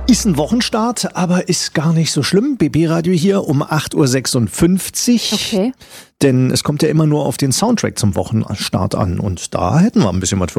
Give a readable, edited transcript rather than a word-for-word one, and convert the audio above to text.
Ist ein Wochenstart, aber ist gar nicht so schlimm. BB-Radio hier um 8.56 Uhr. Okay. Denn es kommt ja immer nur auf den Soundtrack zum Wochenstart an. Und da hätten wir ein bisschen was für